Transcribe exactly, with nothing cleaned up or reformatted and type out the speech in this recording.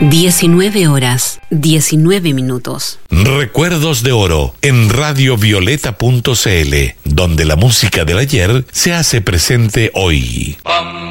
diecinueve horas, diecinueve minutos. Recuerdos de Oro en radio violeta punto c l, donde la música del ayer se hace presente hoy.